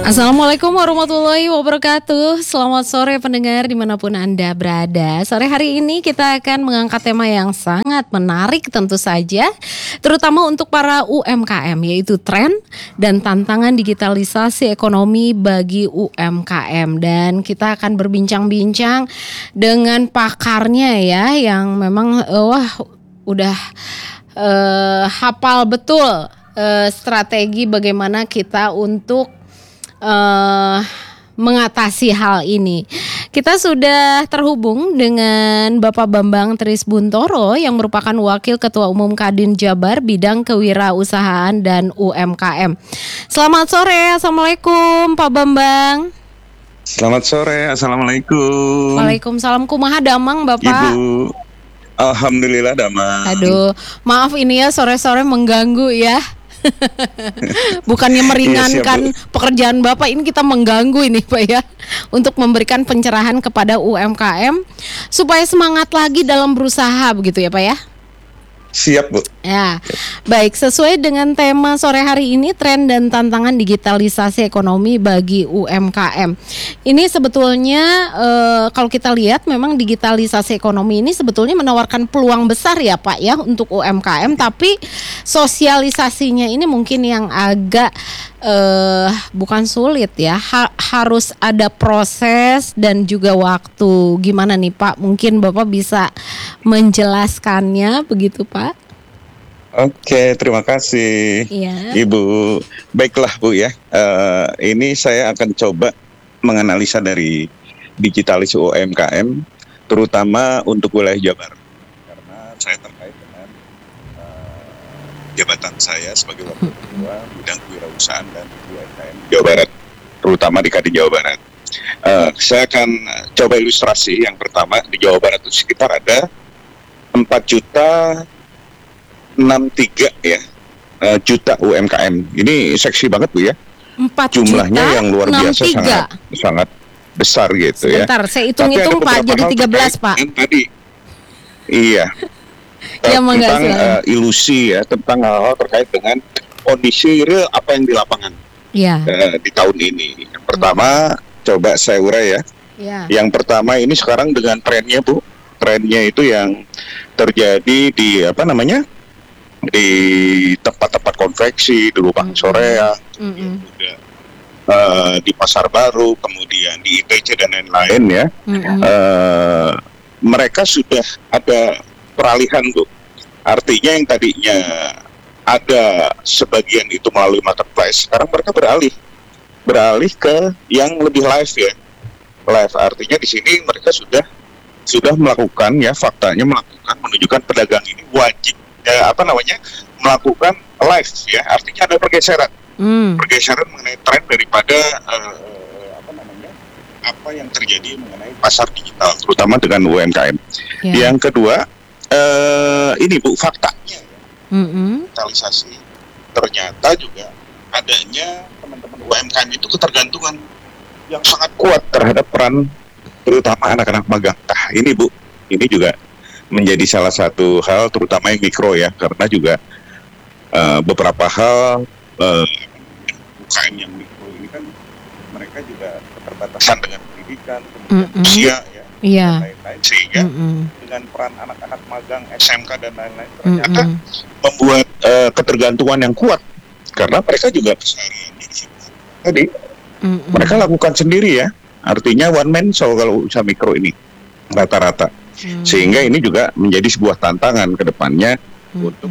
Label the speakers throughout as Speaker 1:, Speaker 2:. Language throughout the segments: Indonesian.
Speaker 1: Assalamualaikum warahmatullahi wabarakatuh. Selamat sore pendengar dimanapun Anda berada. Sore hari ini kita akan mengangkat tema yang sangat menarik tentu saja, terutama untuk para UMKM, yaitu tren dan tantangan digitalisasi ekonomi bagi UMKM. Dan kita akan berbincang-bincang dengan pakarnya ya, yang memang udah hafal betul strategi bagaimana kita untuk mengatasi hal ini. Kita sudah terhubung dengan Bapak Bambang Trisbuntoro yang merupakan Wakil Ketua Umum Kadin Jabar Bidang Kewirausahaan dan UMKM. Selamat sore, Assalamualaikum Pak Bambang.
Speaker 2: Selamat sore, Assalamualaikum.
Speaker 1: Waalaikumsalam. Kumaha damang Bapak?
Speaker 2: Ibu, Alhamdulillah damang.
Speaker 1: Aduh, maaf ini ya sore-sore mengganggu ya. Bukannya meringankan pekerjaan Bapak, ini kita mengganggu ini Pak ya, untuk memberikan pencerahan kepada UMKM supaya semangat lagi dalam berusaha begitu ya Pak ya.
Speaker 2: Siap Bu.
Speaker 1: Ya, baik, sesuai dengan tema sore hari ini, tren dan tantangan digitalisasi ekonomi bagi UMKM. Ini sebetulnya kalau kita lihat memang digitalisasi ekonomi ini sebetulnya menawarkan peluang besar ya Pak ya untuk UMKM, tapi sosialisasinya ini mungkin yang agak bukan sulit ya, harus ada proses dan juga waktu. Gimana nih Pak? Mungkin Bapak bisa menjelaskannya begitu Pak?
Speaker 2: Oke, terima kasih Ibu. Baiklah Bu ya, ini saya akan coba menganalisa dari digitalisasi UMKM, terutama untuk wilayah Jabar, karena saya terkait dengan jabatan saya sebagai Wakil Ketua Bidang Kewirausahaan dan UMKM Jawa Barat, terutama di Kadin Jawa Barat. Saya akan coba ilustrasi. Yang pertama, di Jawa Barat itu sekitar ada 4,63 juta UMKM. Ini seksi banget Bu ya.
Speaker 1: 4
Speaker 2: jumlahnya yang luar biasa, sangat besar gitu.
Speaker 1: Sebentar,
Speaker 2: ya.
Speaker 1: Saya hitung-hitung Pak, jadi 13 Pak.
Speaker 2: Tadi, iya. Tentang ilusi ya, tentang hal-hal terkait dengan kondisi real apa yang di lapangan di tahun ini. Yang pertama, coba saya urai ya. Yang pertama ini sekarang dengan trennya Bu, trennya itu yang terjadi di di tempat-tempat konveksi, di Lubang Sorea, di Pasar Baru, kemudian di ITC dan lain-lain ya. Mereka sudah ada peralihan Bu. Artinya yang tadinya ada sebagian itu melalui marketplace, sekarang mereka beralih ke yang lebih live ya. Live artinya di sini mereka sudah melakukan ya, faktanya menunjukkan pedagang ini wajib melakukan live ya. Artinya ada pergeseran. Pergeseran mengenai tren daripada apa yang terjadi mengenai pasar digital, terutama dengan UMKM. Yang kedua, ini Bu, faktanya digitalisasi ternyata juga adanya teman-teman UMKM itu ketergantungan yang sangat kuat terhadap peran terutama anak-anak magang. Nah ini Bu, ini juga menjadi salah satu hal terutama yang mikro ya, karena juga beberapa hal UMKM yang mikro ini kan mereka juga keterbatasan dengan pendidikan, kemudian usia ya, dan lain-lain, sehingga dengan peran anak-anak magang SMK dan lain-lain ternyata membuat ketergantungan yang kuat, karena mereka juga tadi mereka lakukan sendiri ya, artinya one man show kalau usaha mikro ini rata-rata, sehingga ini juga menjadi sebuah tantangan ke depannya untuk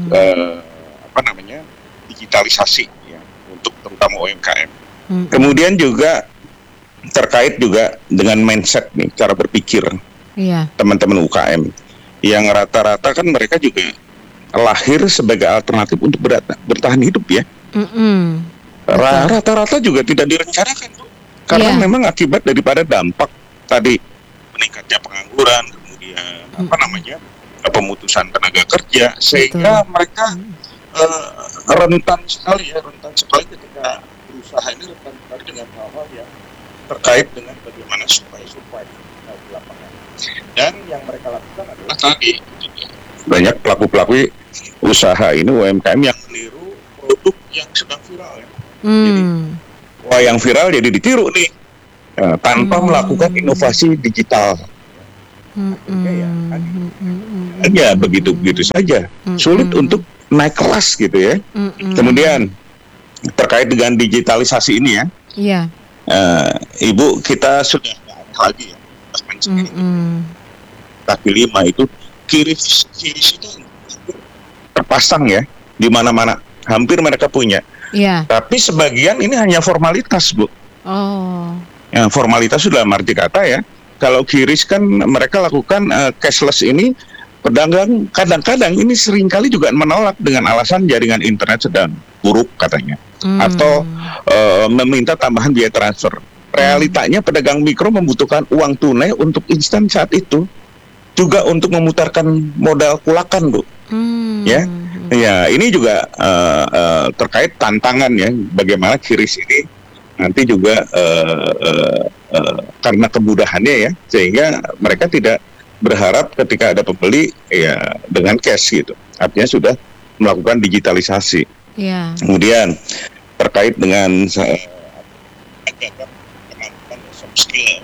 Speaker 2: digitalisasi ya, untuk terutama UMKM. Kemudian juga terkait juga dengan mindset nih, cara berpikir teman-teman UKM yang rata-rata kan mereka juga lahir sebagai alternatif untuk bertahan hidup ya. Rata-rata juga tidak direncanakan Bu, karena memang akibat daripada dampak tadi meningkatnya pengangguran, kemudian pemutusan tenaga kerja, sehingga mereka rentan sekali ketika berusaha ini, rentan sekali dengan hal-hal yang terkait dengan bagaimana supaya di lapangan. Dan yang mereka lakukan adalah tadi banyak pelaku-pelaku usaha ini UMKM yang meniru produk yang sedang viral ya. Jadi Wah, yang viral jadi ditiru nih, tanpa melakukan inovasi digital. Ya begitu saja, sulit untuk naik kelas gitu ya. Kemudian terkait dengan digitalisasi ini ya, Ibu, kita sudah nggak ada lagi ya, kaki lima itu kiris itu terpasang ya di mana-mana, hampir mereka punya. Tapi sebagian ini hanya formalitas, Bu. Ya, formalitas sudah arti kata ya. Kalau kiris kan mereka lakukan cashless ini, pedagang kadang-kadang ini seringkali juga menolak dengan alasan jaringan internet sedang buruk katanya, atau meminta tambahan biaya transfer. Realitanya pedagang mikro membutuhkan uang tunai untuk instan saat itu, juga untuk memutarkan modal kulakan, Bu. Ya, ini juga terkait tantangan ya, bagaimana kiris ini nanti juga karena kemudahannya ya, sehingga mereka tidak berharap ketika ada pembeli ya dengan cash gitu. Artinya sudah melakukan digitalisasi. Kemudian terkait dengan kemampuan soft skill,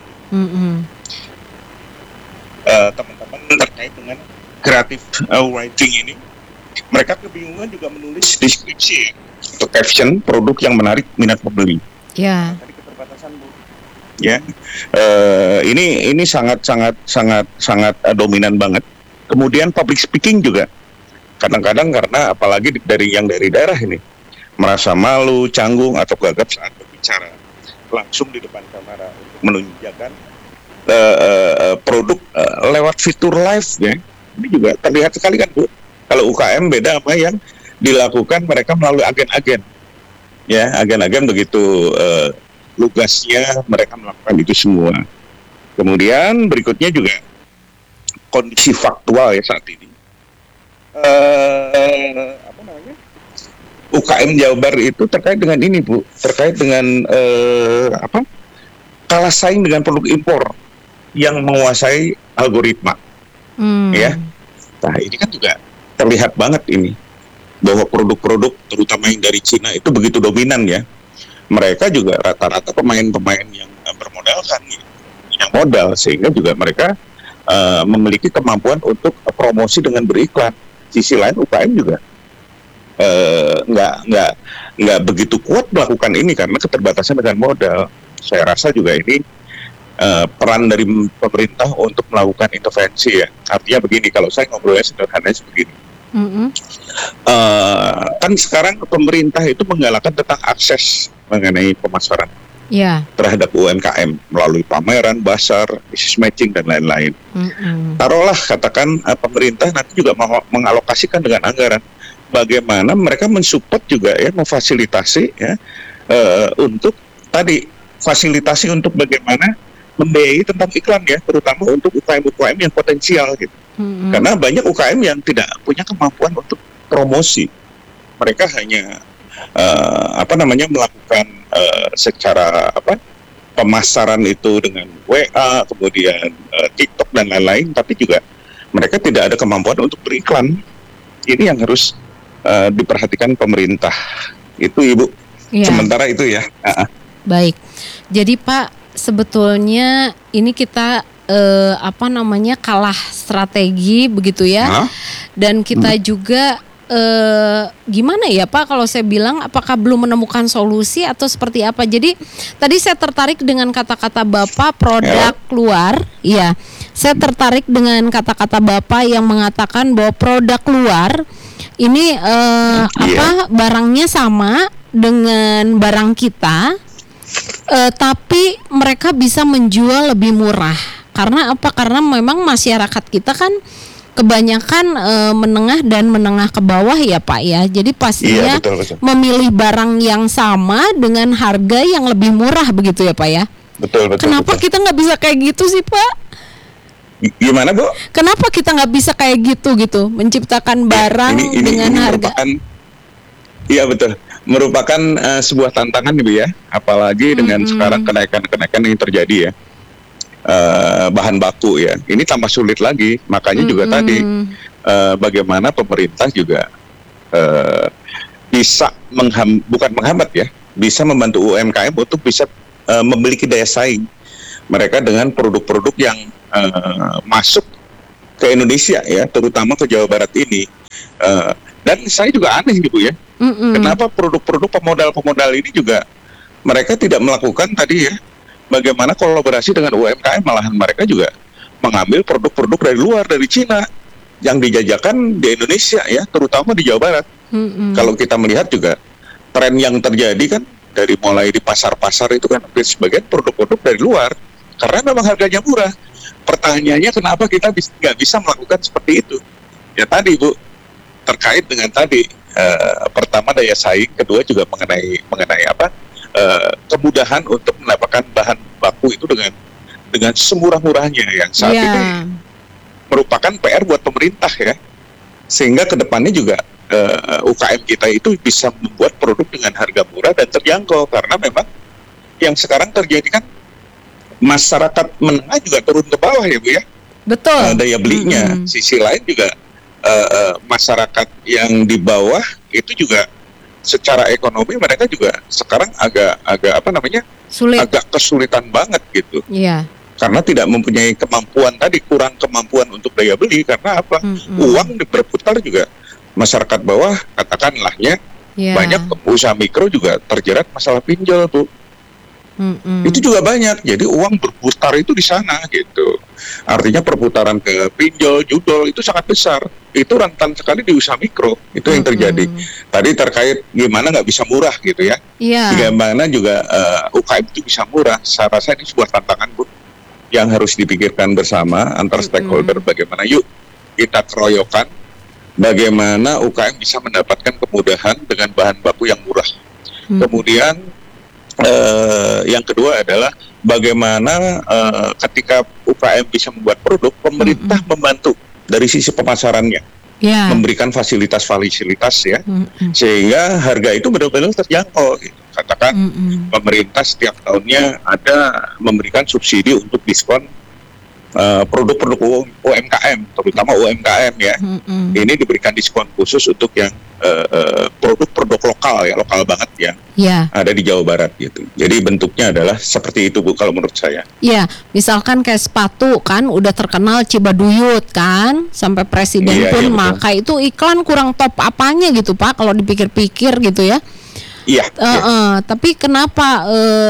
Speaker 2: teman-teman terkait dengan creative writing ini, mereka kebingungan juga menulis deskripsi atau caption produk yang menarik minat pembeli. Tadi keterbatasan, Bu. Ya, ini sangat dominan banget. Kemudian public speaking juga kadang-kadang, karena apalagi dari daerah ini merasa malu, canggung atau gagap saat berbicara langsung di depan kamera untuk menunjukkan produk lewat fitur live ya. Ini juga terlihat sekali kan, Bu. Kalau UKM beda sama yang dilakukan mereka melalui agen-agen. Ya, agen-agen begitu lugasnya mereka melakukan itu semua. Kemudian berikutnya juga kondisi faktual ya saat ini. UKM Jabar itu terkait dengan ini, Bu, terkait dengan kalah saing dengan produk impor yang menguasai algoritma. Ya. Nah, ini kan juga terlihat banget ini, bahwa produk-produk terutama yang dari Cina itu begitu dominan ya. Mereka juga rata-rata pemain-pemain yang bermodalkan yang modal, sehingga juga mereka memiliki kemampuan untuk promosi dengan beriklan. Sisi lain UKM juga nggak begitu kuat melakukan ini karena keterbatasan dengan modal. Saya rasa juga ini peran dari pemerintah untuk melakukan intervensi ya. Artinya begini, kalau saya ngobrolnya sederhananya sebegini. Kan sekarang pemerintah itu menggalakkan tentang akses mengenai pemasaran terhadap UMKM melalui pameran, basar, business matching dan lain-lain. Taruhlah katakan pemerintah nanti juga mengalokasikan dengan anggaran, bagaimana mereka mensupport juga ya, memfasilitasi ya untuk tadi fasilitasi untuk bagaimana membiayai tentang iklan ya, terutama untuk UKM-UKM yang potensial gitu. Karena banyak UKM yang tidak punya kemampuan untuk promosi. Mereka hanya melakukan secara pemasaran itu dengan WA, kemudian TikTok dan lain-lain, tapi juga mereka tidak ada kemampuan untuk beriklan. Ini yang harus diperhatikan pemerintah. Itu, Ibu. Sementara itu ya.
Speaker 1: Baik. Jadi Pak, sebetulnya ini kita kalah strategi begitu ya. Dan kita juga gimana ya Pak, kalau saya bilang apakah belum menemukan solusi atau seperti apa. Jadi tadi saya tertarik dengan kata-kata Bapak produk luar. Iya, saya tertarik dengan kata-kata Bapak yang mengatakan bahwa produk luar ini barangnya sama dengan barang kita, tapi mereka bisa menjual lebih murah. Karena apa? Karena memang masyarakat kita kan kebanyakan menengah dan menengah ke bawah ya Pak ya. Jadi pastinya betul. Memilih barang yang sama dengan harga yang lebih murah begitu ya Pak ya. Betul. Kenapa kita nggak bisa kayak gitu sih Pak?
Speaker 2: Gimana Bu?
Speaker 1: Kenapa kita nggak bisa kayak gitu menciptakan barang ini dengan harga?
Speaker 2: Iya betul. Merupakan sebuah tantangan Ibu ya. Apalagi dengan sekarang kenaikan yang terjadi ya. Bahan baku ya, ini tambah sulit lagi. Makanya juga tadi bagaimana pemerintah juga bisa bukan menghambat ya, bisa membantu UMKM untuk bisa memiliki daya saing mereka dengan produk-produk yang masuk ke Indonesia ya, terutama ke Jawa Barat ini. Dan saya juga aneh gitu ya, kenapa produk-produk pemodal ini juga mereka tidak melakukan tadi ya, bagaimana kolaborasi dengan UMKM, malahan mereka juga mengambil produk-produk dari luar, dari Cina yang dijajakan di Indonesia ya, terutama di Jawa Barat. Kalau kita melihat juga tren yang terjadi kan dari mulai di pasar-pasar itu kan sebagian produk-produk dari luar karena memang harganya murah. Pertanyaannya kenapa kita nggak bisa melakukan seperti itu? Ya tadi Bu, terkait dengan tadi pertama daya saing, kedua juga mengenai apa? Kemudahan untuk mendapatkan bahan baku itu dengan semurah-murahnya yang saat ini merupakan PR buat pemerintah ya, sehingga kedepannya juga UKM kita itu bisa membuat produk dengan harga murah dan terjangkau, karena memang yang sekarang terjadi kan masyarakat menengah juga turun ke bawah ya Bu ya,
Speaker 1: betul,
Speaker 2: daya belinya. Sisi lain juga masyarakat yang di bawah itu juga secara ekonomi mereka juga sekarang agak apa namanya, sulit, agak kesulitan banget gitu. Iya. Karena tidak mempunyai kemampuan tadi, kurang kemampuan untuk daya beli. Karena apa? Uang berputar juga. Masyarakat bawah katakanlah ya, banyak usaha mikro juga terjerat masalah pinjol Bu. Itu juga banyak. Jadi uang berputar itu di sana gitu. Artinya perputaran ke pinjol, judol itu sangat besar. Itu rentan sekali di usaha mikro. Itu yang terjadi. Tadi terkait gimana nggak bisa murah gitu ya. Bagaimana juga UKM itu bisa murah. Saya rasa ini sebuah tantangan Bu, yang harus dipikirkan bersama antar stakeholder. Bagaimana yuk kita keroyokan, bagaimana UKM bisa mendapatkan kemudahan dengan bahan baku yang murah. Kemudian yang kedua adalah bagaimana ketika UKM bisa membuat produk, pemerintah membantu dari sisi pemasarannya, memberikan fasilitas-fasilitas ya, sehingga harga itu benar-benar terjangkau. Katakan pemerintah setiap tahunnya ada memberikan subsidi untuk diskon produk-produk UMKM, terutama UMKM ya. Ini diberikan diskon khusus untuk yang produk-produk lokal ya, lokal banget ya, ada di Jawa Barat gitu. Jadi bentuknya adalah seperti itu Bu kalau menurut saya. Iya, misalkan kayak sepatu kan udah terkenal Cibaduyut kan, sampai presiden pun maka itu iklan kurang top apanya gitu Pak kalau dipikir-pikir gitu ya. Iya. Tapi kenapa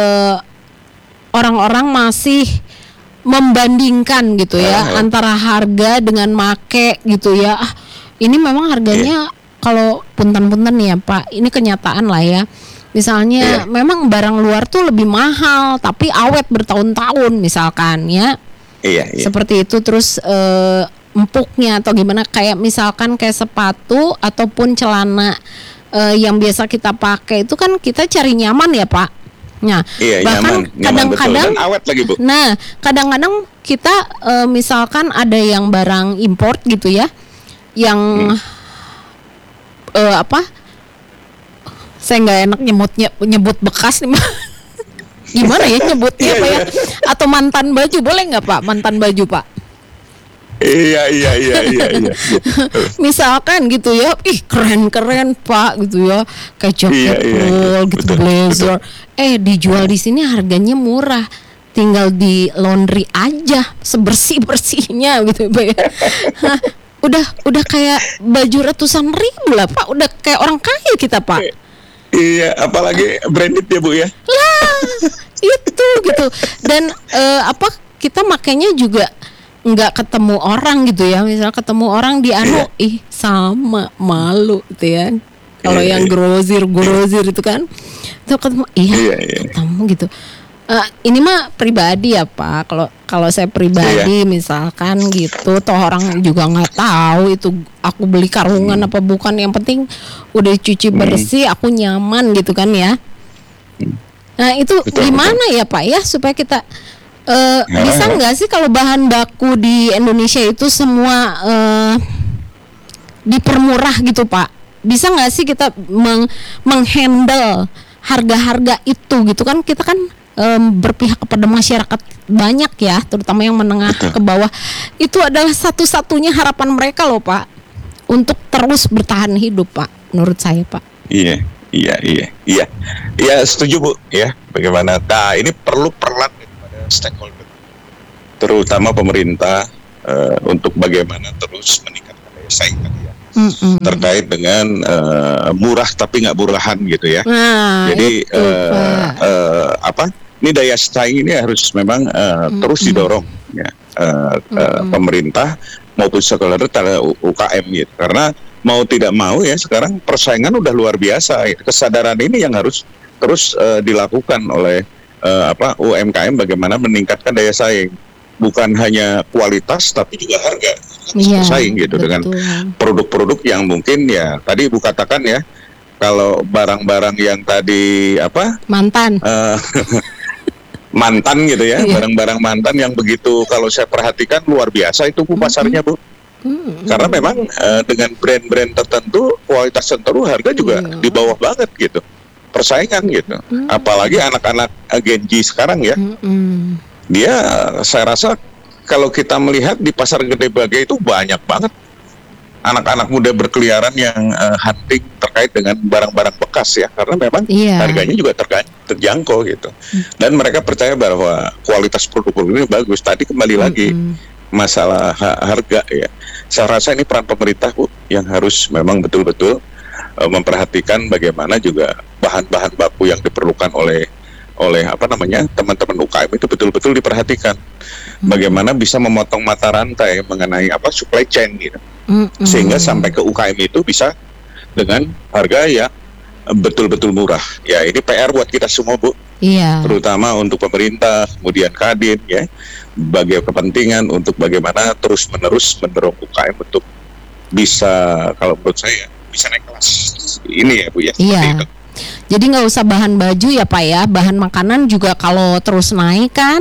Speaker 2: orang-orang masih membandingkan gitu ya antara harga dengan make gitu ya. Ini memang harganya kalau punten-punten ya Pak, ini kenyataan lah ya. Misalnya memang barang luar tuh lebih mahal tapi awet bertahun-tahun misalkan ya. Seperti itu. Terus empuknya atau gimana, kayak misalkan kayak sepatu ataupun celana yang biasa kita pakai itu kan kita cari nyaman ya Pak. Nah, bahkan kadang-kadang awet lagi Bu. Nah, kadang-kadang kita misalkan ada yang barang import gitu ya, yang apa? Saya nggak enak nyebut bekas nih. Gimana ya nyebutnya Pak ya? Atau mantan baju boleh nggak Pak? Mantan baju Pak? Iya. Misalkan gitu ya, keren Pak gitu ya, kayak jaket gitu, blazer. Dijual di sini harganya murah, tinggal di laundry aja sebersih-bersihnya gitu Pak ya. Udah kayak baju ratusan ribu lah Pak, udah kayak orang kaya kita Pak. Iya, apalagi branded ya Bu ya. Lah, itu gitu. Dan kita makanya juga nggak ketemu orang gitu ya, misal ketemu orang di sama malu gitu ya. Kalau yang grosir itu kan, itu ketemu ketemu gitu. Ini mah pribadi ya Pak. Kalau saya pribadi misalkan gitu, toh orang juga nggak tahu itu aku beli karungan apa bukan. Yang penting udah cuci bersih, aku nyaman gitu kan ya. Nah itu gimana ya Pak ya supaya kita bisa nggak sih kalau bahan baku di Indonesia itu semua dipermurah gitu Pak? Bisa nggak sih kita menghandle harga-harga itu gitu kan? Kita kan berpihak kepada masyarakat banyak ya, terutama yang menengah ke bawah. Itu adalah satu-satunya harapan mereka loh Pak, untuk terus bertahan hidup Pak, menurut saya Pak. Iya, iya, iya, iya, iya, setuju Bu. Ya, bagaimana? Nah, ini perlu peran daripada stakeholder, terutama pemerintah untuk bagaimana terus meningkatkan daya saing tadi ya. Terkait dengan murah tapi nggak murahan gitu ya. Jadi apa? Ini daya saing ini harus memang terus didorong ya. Pemerintah maupun stakeholder UKM gitu. Karena mau tidak mau ya sekarang persaingan udah luar biasa. Kesadaran ini yang harus terus dilakukan oleh UMKM bagaimana meningkatkan daya saing. Bukan hanya kualitas tapi juga harga. Bersaing gitu betul. Dengan produk-produk yang mungkin ya tadi Ibu katakan ya, kalau barang-barang yang tadi mantan gitu ya, barang-barang mantan yang begitu kalau saya perhatikan luar biasa itu Bu pasarnya Bu. Karena memang dengan brand-brand tertentu, kualitas tertentu, harga juga di bawah banget gitu, persaingan gitu. Apalagi anak-anak Gen Z sekarang ya, dia saya rasa kalau kita melihat di pasar Gede Bage itu banyak banget anak-anak muda berkeliaran yang hunting terkait dengan barang-barang bekas ya, karena memang harganya juga terjangkau gitu. Dan mereka percaya bahwa kualitas produk-produk ini bagus. Tadi kembali lagi masalah harga ya. Saya rasa ini peran pemerintah Bu yang harus memang betul-betul memperhatikan bagaimana juga bahan-bahan baku yang diperlukan oleh teman-teman UKM itu betul-betul diperhatikan. Bagaimana bisa memotong mata rantai mengenai supply chain gitu. Sehingga sampai ke UKM itu bisa dengan harga yang betul-betul murah. Ya, ini PR buat kita semua Bu. Iya. Terutama untuk pemerintah, kemudian Kadin ya. Bagi kepentingan untuk bagaimana terus-menerus mendorong UKM untuk bisa, kalau menurut saya bisa naik kelas. Ini ya Bu ya. Iya. Itu.
Speaker 1: Jadi nggak usah bahan baju ya Pak ya, bahan makanan juga kalau terus naik kan,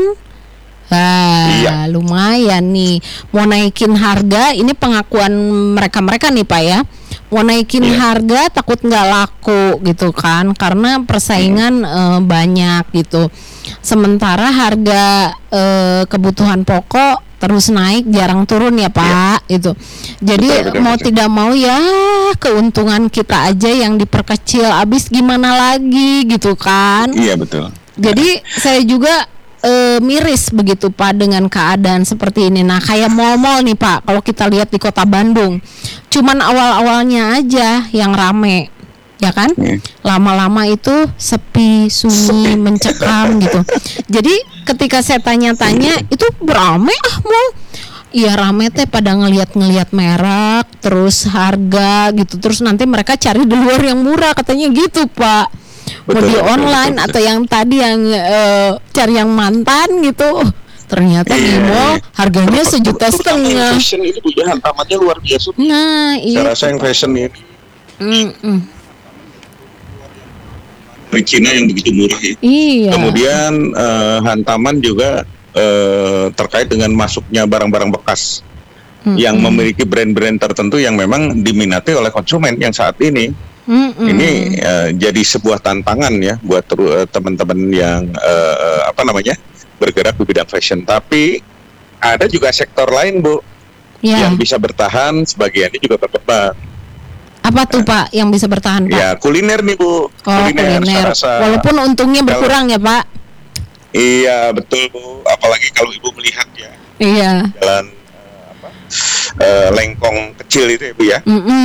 Speaker 1: lumayan nih. Mau naikin harga, ini pengakuan mereka nih Pak ya, mau naikin harga takut nggak laku gitu kan, karena persaingan banyak gitu. Sementara harga kebutuhan pokok terus naik, jarang turun ya Pak itu. Jadi betul. Mau tidak mau ya keuntungan kita aja yang diperkecil, abis gimana lagi gitu kan. Iya betul. Jadi saya juga miris begitu Pak dengan keadaan seperti ini. Nah kayak mal-mal nih Pak, kalau kita lihat di kota Bandung, cuman awal-awalnya aja yang rame ya kan, lama-lama itu sepi, sunyi, mencekam gitu. Jadi ketika saya tanya-tanya itu berame mal, iya rame teh pada ngelihat merek, terus harga gitu, terus nanti mereka cari di luar yang murah katanya gitu Pak. Mau di online atau yang tadi yang cari yang mantan gitu, ternyata di mall harganya 1,5 juta.
Speaker 2: Fashion ini punya hantamannya luar biasa. Nah iya. Saya rasa yang fashion ini. Dari Cina yang begitu murah ya. Iya. Kemudian hantaman juga terkait dengan masuknya barang-barang bekas yang memiliki brand-brand tertentu yang memang diminati oleh konsumen yang saat ini. Ini jadi sebuah tantangan ya buat teman-teman yang bergerak di bidang fashion. Tapi ada juga sektor lain Bu yang bisa bertahan, sebagiannya juga berkembang. Apa tuh Pak yang bisa bertahan Pak? Ya kuliner nih Bu. Kuliner. Walaupun untungnya berkurang ya Pak. Iya betul Bu. Apalagi kalau Ibu melihat ya. Iya. Jalan lengkong kecil itu ya Bu ya.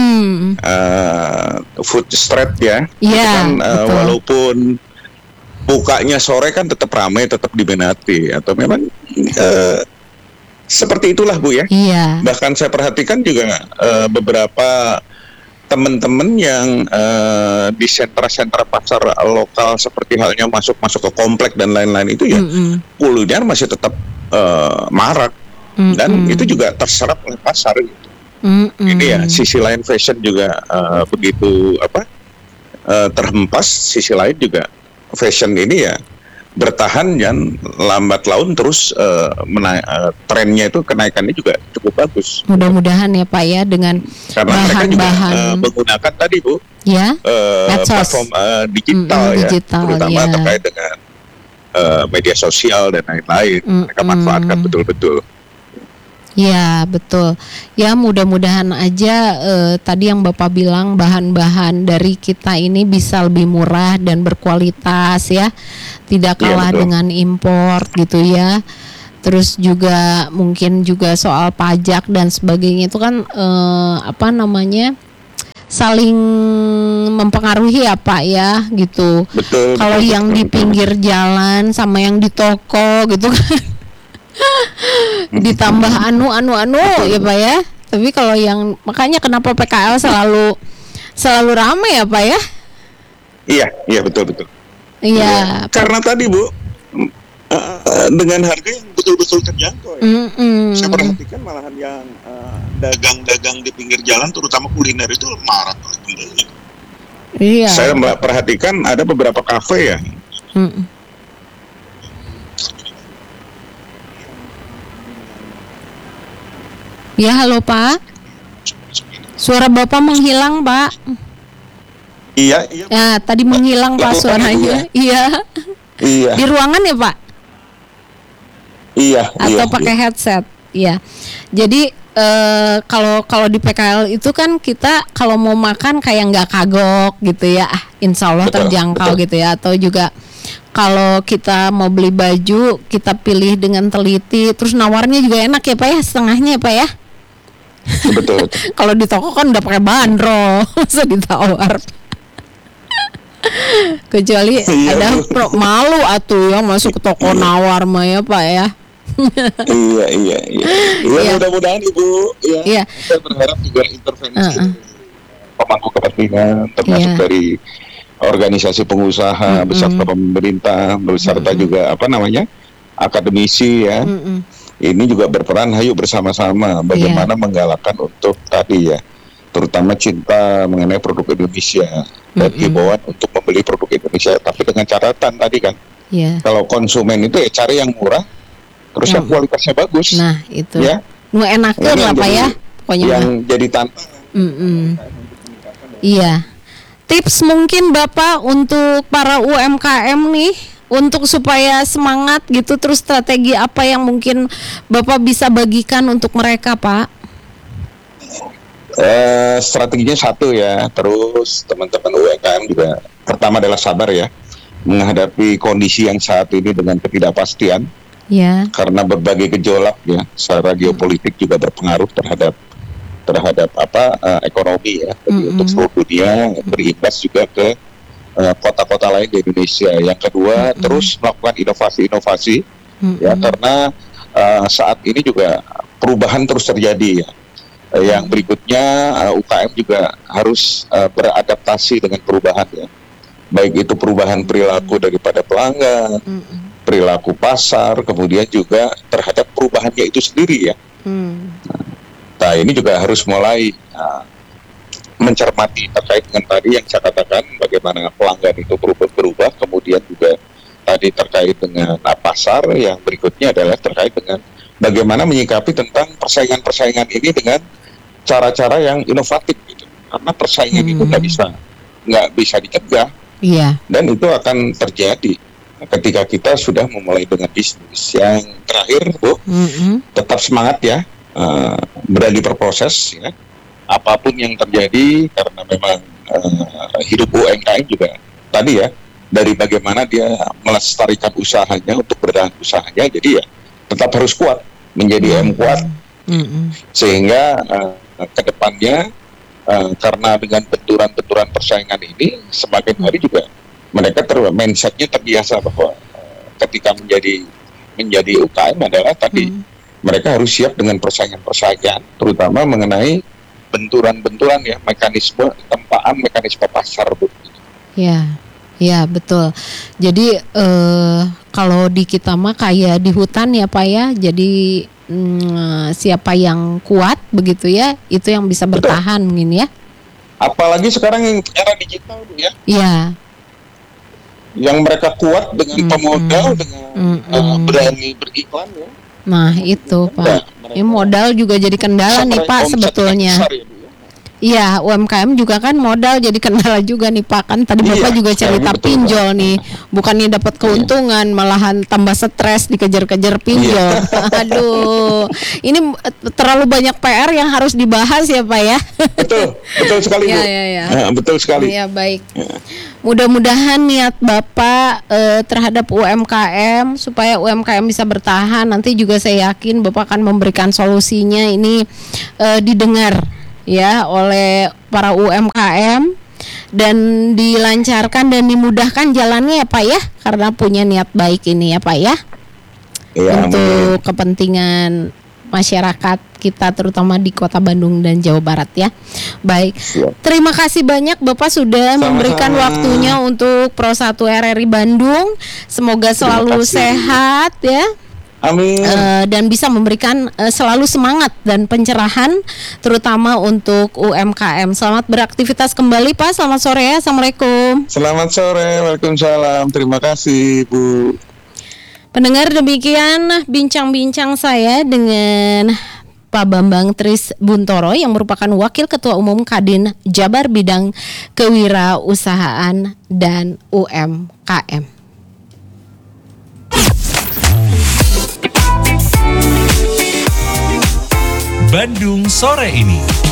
Speaker 2: Food street ya. Iya. Kan, walaupun bukanya sore kan tetap ramai, tetap diminati. Atau memang seperti itulah Bu ya. Iya. Bahkan saya perhatikan juga beberapa teman-teman yang di sentra-sentra pasar lokal seperti halnya masuk ke komplek dan lain-lain itu ya kuliner masih tetap marak dan itu juga terserap oleh pasar gitu. Ini ya sisi lain fashion juga begitu terhempas, sisi lain juga fashion ini ya bertahan dan lambat laun terus trennya itu kenaikannya juga cukup bagus. Mudah-mudahan ya Pak ya dengan karena bahan-bahan menggunakan tadi Bu ya platform digital ya terutama terkait dengan media sosial dan lain-lain mereka manfaatkan betul-betul.
Speaker 1: Ya betul. Ya mudah-mudahan aja tadi yang Bapak bilang bahan-bahan dari kita ini bisa lebih murah dan berkualitas ya, tidak kalah dengan impor gitu ya. Terus juga mungkin juga soal pajak dan sebagainya itu kan saling mempengaruhi ya Pak ya gitu.
Speaker 2: Betul.
Speaker 1: Kalau yang di pinggir jalan sama yang di toko gitu kan ditambah anu ya Pak ya. Tapi kalau yang makanya kenapa PKL selalu ramai ya Pak ya?
Speaker 2: Iya betul.
Speaker 1: Iya.
Speaker 2: Karena tadi Bu dengan harga yang betul-betul terjangkau ya. Saya perhatikan malahan yang dagang-dagang di pinggir jalan terutama kuliner itu marak oleh pembeli.
Speaker 1: Iya.
Speaker 2: Saya perhatikan ada beberapa kafe ya.
Speaker 1: Ya halo Pak. Suara Bapak menghilang Pak.
Speaker 2: Iya.
Speaker 1: Ya tadi menghilang Pak suaranya. Iya. Di ruangan ya Pak?
Speaker 2: Iya.
Speaker 1: Atau pakai headset? Iya. Jadi kalau di PKL itu kan kita kalau mau makan kayak nggak kagok gitu ya, insya Allah terjangkau gitu ya. Atau juga kalau kita mau beli baju kita pilih dengan teliti, terus nawarnya juga enak ya Pak ya, setengahnya ya Pak ya.
Speaker 2: Betul.
Speaker 1: Kalau di toko kan udah pakai bandrol, masa ditawar. Kecuali ada malu atuh yang masuk ke toko nawar mah ya Pak ya.
Speaker 2: Iya. Mudah-mudahan Ibu ya. Saya berharap juga intervensi pemangku kepentingan termasuk dari organisasi pengusaha beserta pemerintah beserta juga akademisi ya. Ini juga berperan, hayu bersama-sama bagaimana menggalakkan untuk tadi ya, terutama cinta mengenai produk Indonesia dan himbauan untuk membeli produk Indonesia, tapi dengan catatan tadi kan, kalau konsumen itu ya cari yang murah, terus yang kualitasnya bagus.
Speaker 1: Nah itu,
Speaker 2: ya,
Speaker 1: enakan lah Pak ya, pokoknya
Speaker 2: yang jadi tantangan.
Speaker 1: Iya, tips mungkin Bapak untuk para UMKM nih, untuk supaya semangat gitu, terus strategi apa yang mungkin Bapak bisa bagikan untuk mereka Pak?
Speaker 2: Strateginya satu ya, terus teman-teman UMKM juga pertama adalah sabar ya, menghadapi kondisi yang saat ini dengan ketidakpastian karena berbagai gejolak ya, secara geopolitik juga berpengaruh terhadap ekonomi ya. Jadi untuk seluruh dunia berimbas juga ke kota-kota lain di Indonesia. Yang kedua, terus melakukan inovasi-inovasi ya, karena saat ini juga perubahan terus terjadi ya. Yang berikutnya UKM juga harus beradaptasi dengan perubahan ya, baik itu perubahan perilaku daripada pelanggan, perilaku pasar, kemudian juga terhadap perubahannya itu sendiri ya. Nah ini juga harus mulai mencermati terkait dengan tadi yang saya katakan, bagaimana pelanggan itu berubah, kemudian juga tadi terkait dengan pasar. Yang berikutnya adalah terkait dengan bagaimana menyikapi tentang persaingan ini dengan cara-cara yang inovatif gitu. Karena persaingan itu nggak bisa dicegah, dan itu akan terjadi ketika kita sudah memulai dengan bisnis. Yang terakhir Bu, tetap semangat ya, berani berproses ya. Apapun yang terjadi, karena memang hidup UMKM juga tadi ya, dari bagaimana dia melestarikan usahanya untuk bertahan usahanya, jadi ya tetap harus kuat, menjadi kuat, sehingga kedepannya karena dengan benturan-benturan persaingan ini semakin hari juga mereka mindsetnya terbiasa bahwa ketika menjadi UKM adalah tadi mereka harus siap dengan persaingan terutama mengenai benturan-benturan ya, mekanisme tempaan, mekanisme pasar Bu.
Speaker 1: Ya betul. Jadi kalau di kita mah kayak di hutan ya Pak ya. Jadi siapa yang kuat begitu ya, itu yang bisa bertahan mungkin ya.
Speaker 2: Apalagi sekarang yang era digital Bu ya.
Speaker 1: Iya.
Speaker 2: Yang mereka kuat dengan pemodal, dengan berani beriklan ya.
Speaker 1: Nah itu Pak, ini modal juga jadi kendala nih Pak sebetulnya. Iya, UMKM juga kan modal jadi kendala juga nih Pak. Kan tadi Bapak juga cerita pinjol nih. Bukannya dapat keuntungan, malahan tambah stres dikejar-kejar pinjol. Aduh. Ini terlalu banyak PR yang harus dibahas ya Pak ya.
Speaker 2: Betul sekali Bu. Betul sekali.
Speaker 1: Ya, baik. Mudah-mudahan niat Bapak terhadap UMKM supaya UMKM bisa bertahan. Nanti juga saya yakin Bapak akan memberikan solusinya ini didengar ya oleh para UMKM dan dilancarkan dan dimudahkan jalannya ya Pak ya, karena punya niat baik ini ya Pak ya, untuk kepentingan masyarakat kita terutama di Kota Bandung dan Jawa Barat ya. Baik, terima kasih banyak Bapak sudah memberikan waktunya untuk Pro 1 RRI Bandung. Semoga selalu sehat ya.
Speaker 2: Amin.
Speaker 1: Dan bisa memberikan selalu semangat dan pencerahan terutama untuk UMKM. Selamat beraktivitas kembali Pak. Selamat sore ya. Assalamualaikum.
Speaker 2: Selamat sore. Waalaikumsalam. Terima kasih Bu.
Speaker 1: Pendengar, demikian bincang-bincang saya dengan Pak Bambang Tris Buntoro yang merupakan Wakil Ketua Umum Kadin Jabar Bidang Kewirausahaan dan UMKM.
Speaker 3: Bandung sore ini.